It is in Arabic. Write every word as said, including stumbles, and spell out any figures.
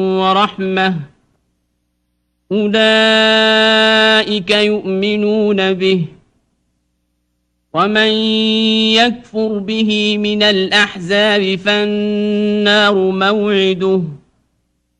ورحمة أولئك يؤمنون به ومن يكفر به من الأحزاب فالنار موعده